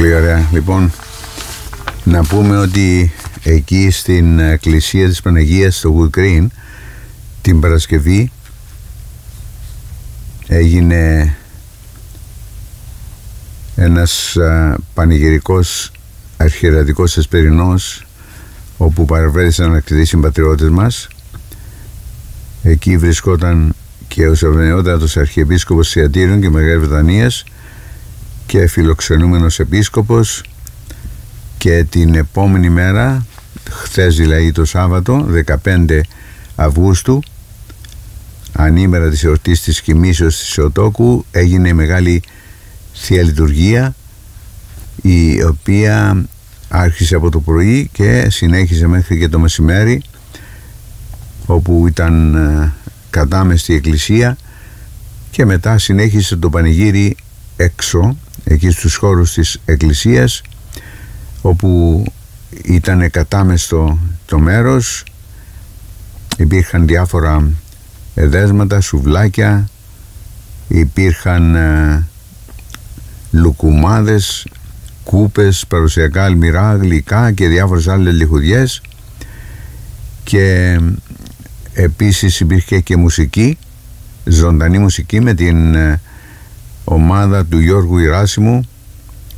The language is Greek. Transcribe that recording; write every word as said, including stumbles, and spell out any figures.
Πολύ ωραία. Λοιπόν, να πούμε ότι εκεί στην εκκλησία της Παναγίας στο Wood Green την Παρασκευή έγινε ένας α, πανηγυρικός αρχιερατικός εσπερινός, όπου παραβρέθησαν ανακτητοί συμπατριώτες μας. Εκεί βρισκόταν και ο Σαββανιότατος Αρχιεπίσκοπος Θειατήρων και Μεγάλης Βρετανίας και φιλοξενούμενος επίσκοπος. Και την επόμενη μέρα, χθες δηλαδή το Σάββατο δεκαπέντε Αυγούστου, ανήμερα της εορτής της Κοιμήσεως της Θεοτόκου, έγινε η μεγάλη Θεία Λειτουργία, η οποία άρχισε από το πρωί και συνέχισε μέχρι και το μεσημέρι, όπου ήταν κατάμεστη η εκκλησία, και μετά συνέχισε το πανηγύρι έξω, εκεί στους χώρους της εκκλησίας, όπου ήταν κατάμεστο το μέρος. Υπήρχαν διάφορα εδέσματα, σουβλάκια, υπήρχαν ε, λουκουμάδες, κούπες, παρουσιακά αλμυρά, γλυκά και διάφορες άλλες λιχουδιές, και επίσης υπήρχε και μουσική, ζωντανή μουσική, με την ε, ομάδα του Γιώργου Ιράσιμου,